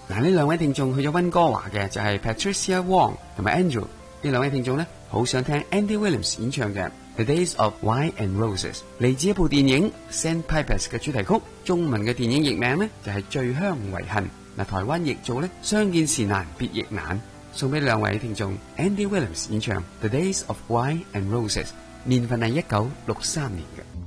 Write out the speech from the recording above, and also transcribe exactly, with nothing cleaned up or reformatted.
嗱，呢兩位聽眾去咗溫哥華嘅就係 Patricia Wong 同埋 Andrew， 呢兩位聽眾呢，好想聽 Andy Williams 演唱嘅 The Days of Wine and Roses， 嚟自一部電影 Sandpipers 嘅主題曲，中文嘅電影譯名呢，就係醉鄉遺恨。嗱，台灣譯做呢，相見時難別亦難，送俾兩位聽眾 Andy Williams 演唱 The Days of Wine and Roses， 年份係一九六三年嘅。